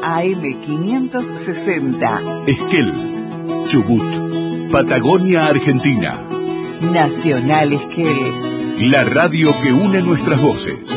AM560. Esquel, Chubut, Patagonia, Argentina. Nacional Esquel. La radio que une nuestras voces.